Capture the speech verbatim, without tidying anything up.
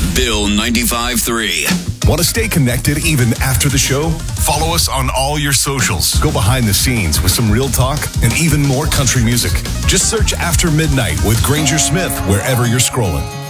Bill ninety-five three. Want to stay connected even after the show? Follow us on all your socials. Go behind the scenes with some real talk and even more country music. Just search After Midnight with Granger Smith wherever you're scrolling.